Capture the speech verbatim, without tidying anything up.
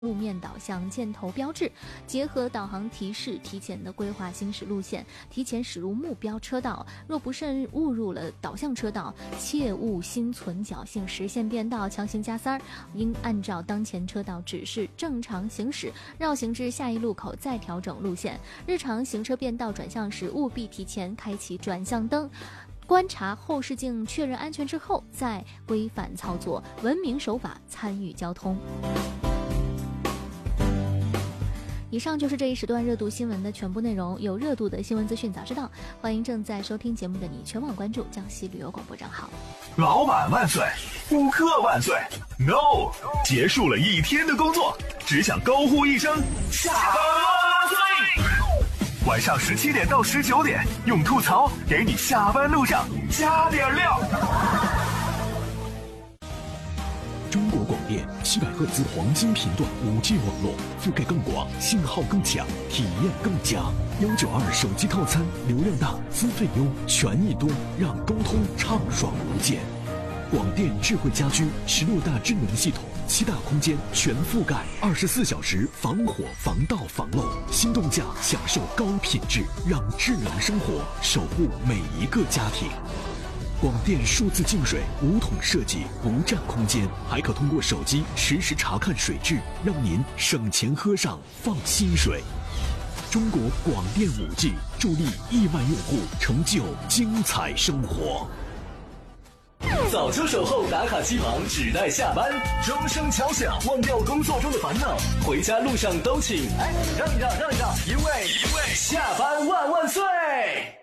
路面导向箭头标志，结合导航提示，提前的规划行驶路线，提前驶入目标车道。若不慎误入了导向车道，切勿心存侥幸实现变道强行加塞儿，应按照当前车道指示正常行驶，绕行至下一路口再调整路线。日常行车变道转向时，务必提前开启转向灯。观察后视镜确认安全之后，再规范操作，文明守法，参与交通。以上就是这一时段热度新闻的全部内容。有热度的新闻资讯早知道，欢迎正在收听节目的你全网关注江西旅游广播账号。 老板万岁，顾客万岁 ，No， 结束了一天的工作，只想高呼一声下班万岁。晚上十七点到十九点，用吐槽给你下班路上加点料。 中国广电七百赫兹黄金频段 五 G 网络，覆盖更广，信号更强，体验更佳。一九二手机套餐，流量大，资费优，权益多，让沟通畅爽无间。广电智慧家居十六大智能系统，七大空间全覆盖，二十四小时防火、防盗、防漏。心动价享受高品质，让智能生活守护每一个家庭。广电数字净水无桶设计，不占空间，还可通过手机实时查看水质，让您省钱喝上放心水。中国广电 五 G 助力亿万用户成就精彩生活。 早就守候打卡机房，只待下班。钟声敲响，忘掉工作中的烦恼，回家路上都请哎让一让，让一让，因为因为下班万万岁。